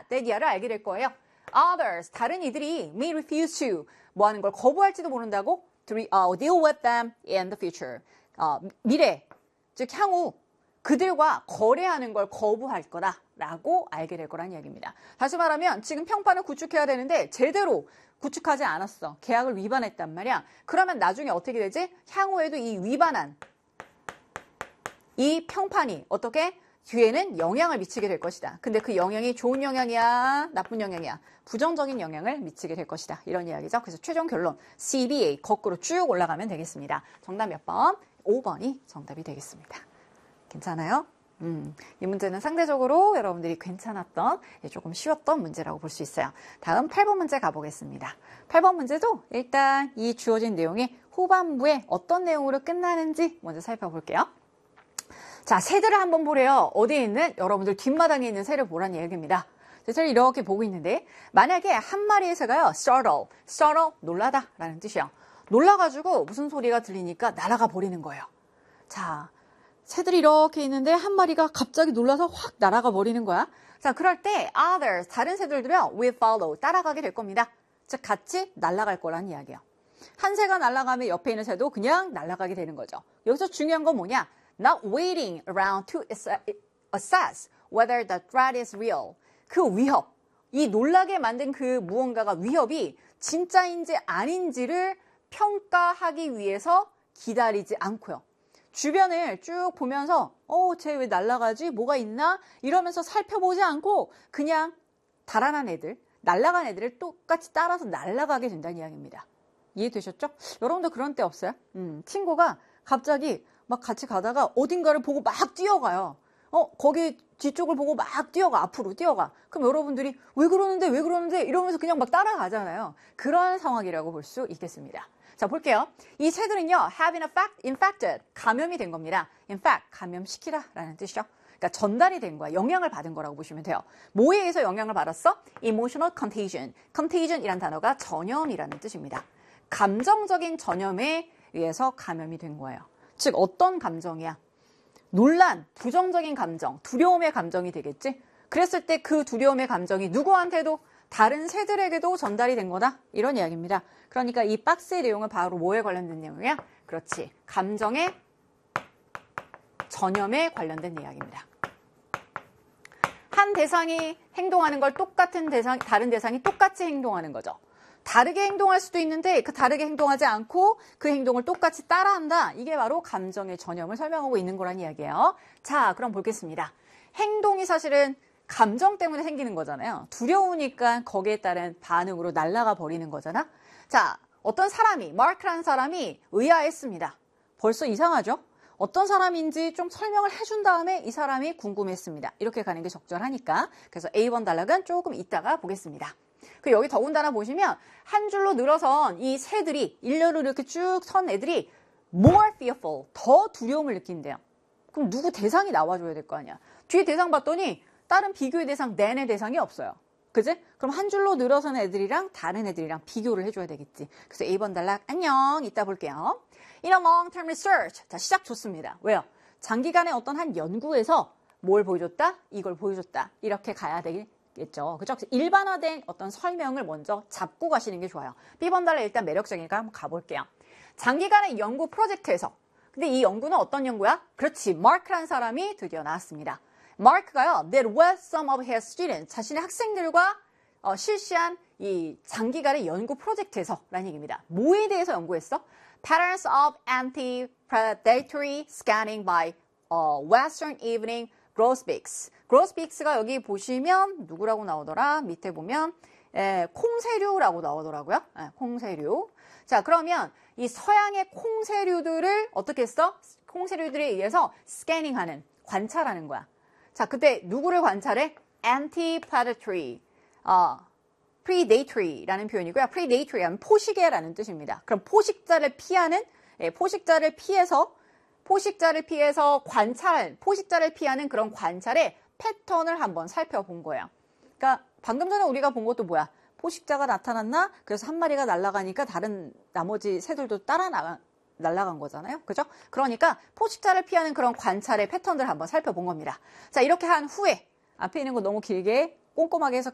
that 이하를 알게 될 거예요. Others, 다른 이들이 may refuse to, 뭐 하는 걸 거부할지도 모른다고 deal with them in the future. 미래, 즉 향후 그들과 거래하는 걸 거부할 거다라고 알게 될 거란 이야기입니다. 다시 말하면 지금 평판을 구축해야 되는데 제대로 구축하지 않았어. 계약을 위반했단 말이야. 그러면 나중에 어떻게 되지? 향후에도 이 위반한 이 평판이 어떻게? 뒤에는 영향을 미치게 될 것이다. 근데 그 영향이 좋은 영향이야? 나쁜 영향이야? 부정적인 영향을 미치게 될 것이다. 이런 이야기죠. 그래서 최종 결론 CBA 거꾸로 쭉 올라가면 되겠습니다. 정답 몇 번? 5번이 정답이 되겠습니다. 괜찮아요? 이 문제는 상대적으로 여러분들이 괜찮았던, 조금 쉬웠던 문제라고 볼 수 있어요. 다음 8번 문제 가보겠습니다. 8번 문제도 일단 이 주어진 내용이 후반부에 어떤 내용으로 끝나는지 먼저 살펴볼게요. 자, 새들을 한번 보래요. 어디에 있는? 여러분들 뒷마당에 있는 새를 보라는 얘기입니다. 새를 이렇게 보고 있는데 만약에 한 마리의 새가요. startle, 놀라다 라는 뜻이에요. 놀라가지고 무슨 소리가 들리니까 날아가 버리는 거예요. 자, 새들이 이렇게 있는데 한 마리가 갑자기 놀라서 확 날아가 버리는 거야. 자, 그럴 때 others, 다른 새들도요. will follow, 따라가게 될 겁니다. 즉 같이 날아갈 거라는 이야기예요. 한 새가 날아가면 옆에 있는 새도 그냥 날아가게 되는 거죠. 여기서 중요한 건 뭐냐? Not waiting around to assess whether the threat is real. 그 위협, 이 놀라게 만든 그 무언가가 위협이 진짜인지 아닌지를 평가하기 위해서 기다리지 않고요. 주변을 쭉 보면서 쟤 왜 날아가지? 뭐가 있나? 이러면서 살펴보지 않고 그냥 달아난 애들, 날아간 애들을 똑같이 따라서 날아가게 된다는 이야기입니다. 이해되셨죠? 여러분도 그런 때 없어요? 친구가 갑자기 막 같이 가다가 어딘가를 보고 막 뛰어가요. 거기 뒤쪽을 보고 막 뛰어가, 앞으로 뛰어가. 그럼 여러분들이 왜 그러는데 이러면서 그냥 막 따라가잖아요. 그런 상황이라고 볼 수 있겠습니다. 자, 볼게요. 이 새들은요, have infected, 감염이 된 겁니다. infect, 감염시키다 라는 뜻이죠. 그러니까 전달이 된 거야. 영향을 받은 거라고 보시면 돼요. 뭐에 의해서 영향을 받았어? emotional contagion. contagion이란 단어가 전염이라는 뜻입니다. 감정적인 전염에 의해서 감염이 된 거예요. 즉 어떤 감정이야? 논란, 부정적인 감정, 두려움의 감정이 되겠지? 그랬을 때 그 두려움의 감정이 누구한테도 다른 새들에게도 전달이 된 거다? 이런 이야기입니다. 그러니까 이 박스의 내용은 바로 뭐에 관련된 내용이야? 그렇지. 감정의 전염에 관련된 이야기입니다. 한 대상이 행동하는 걸 다른 대상이 똑같이 행동하는 거죠. 다르게 행동할 수도 있는데 그 다르게 행동하지 않고 그 행동을 똑같이 따라한다. 이게 바로 감정의 전염을 설명하고 있는 거란 이야기예요. 자, 그럼 보겠습니다. 행동이 사실은 감정 때문에 생기는 거잖아요. 두려우니까 거기에 따른 반응으로 날아가 버리는 거잖아. 자, 어떤 사람이, 마크라는 사람이 의아했습니다. 벌써 이상하죠? 어떤 사람인지 좀 설명을 해준 다음에 이 사람이 궁금했습니다. 이렇게 가는 게 적절하니까. 그래서 A번 단락은 조금 이따가 보겠습니다. 그리고 여기 더군다나 보시면 한 줄로 늘어선 이 새들이 일렬로 이렇게 쭉 선 애들이 more fearful, 더 두려움을 느낀대요. 그럼 누구 대상이 나와줘야 될 거 아니야. 뒤에 대상 봤더니 다른 비교의 대상, 내내 대상이 없어요. 그지? 그럼 한 줄로 늘어선 애들이랑 다른 애들이랑 비교를 해줘야 되겠지. 그래서 A번 단락 안녕, 이따 볼게요. In a long-term research. 자, 시작 좋습니다. 왜요? 장기간의 어떤 한 연구에서 뭘 보여줬다? 이걸 보여줬다. 이렇게 가야 되겠죠. 그죠? 일반화된 어떤 설명을 먼저 잡고 가시는 게 좋아요. B번 단락 일단 매력적이니까 한번 가볼게요. 장기간의 연구 프로젝트에서. 근데 이 연구는 어떤 연구야? 그렇지. 마크라는 사람이 드디어 나왔습니다. 마크가요, that with some of his students, 자신의 학생들과 실시한 이 장기간의 연구 프로젝트에서라는 얘기입니다. 뭐에 대해서 연구했어? Patterns of anti-predatory scanning by Western Evening Grosbeaks. Grosbeaks가 여기 보시면 누구라고 나오더라? 밑에 보면 콩새류라고 나오더라고요. 콩새류. 자, 그러면 이 서양의 콩새류들을 어떻게 했어? 콩새류들에 의해서 스캐닝하는, 관찰하는 거야. 자, 그때 누구를 관찰해? Anti-predatory, predatory라는 표현이고요. predatory는 포식애라는 뜻입니다. 그럼 포식자를 피해서 포식자를 피하는 그런 관찰의 패턴을 한번 살펴본 거예요. 그러니까 방금 전에 우리가 본 것도 뭐야? 포식자가 나타났나? 그래서 한 마리가 날아가니까 다른 나머지 새들도 날아간 거잖아요. 그죠? 그러니까 포식자를 피하는 그런 관찰의 패턴들을 한번 살펴본 겁니다. 자, 이렇게 한 후에 앞에 있는 거 너무 길게 꼼꼼하게 해서